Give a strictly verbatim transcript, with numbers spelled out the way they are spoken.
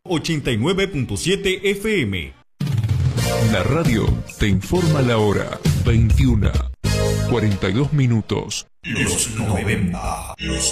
ochenta y nueve punto siete F M. La radio te informa la hora. veintiuna, cuarenta y dos minutos. Los noventa. Los